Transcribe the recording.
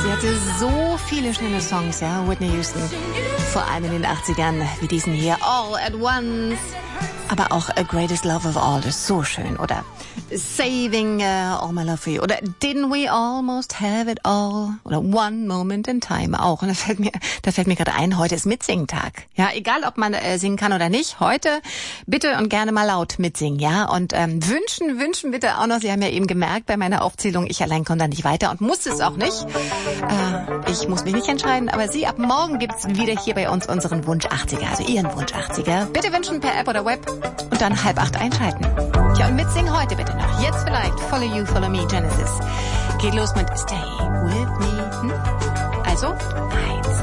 Sie hatte so viele schöne Songs, ja, Whitney Houston. Vor allem in den 80ern, wie diesen hier, All at Once. Aber auch A Greatest Love of All ist so schön. Oder Saving All My Love for You. Oder Didn't We Almost Have It All? Oder One Moment in Time auch. Und da fällt mir gerade ein, heute ist Mitsingtag. Ja, egal ob man singen kann oder nicht. Heute bitte und gerne mal laut mitsingen, ja. Und wünschen bitte auch noch. Sie haben ja eben gemerkt bei meiner Aufzählung, ich allein komme da nicht weiter und muss es auch nicht. Ich muss mich nicht entscheiden, aber Sie, ab morgen gibt's wieder hier bei uns unseren Wunsch 80er, also Ihren Wunsch 80er. Bitte wünschen per App oder Web und dann 7:30 einschalten. Ja, und mitsingen heute bitte noch. Jetzt vielleicht Follow You, Follow Me, Genesis. Geht los mit Stay With Me. Also, 1,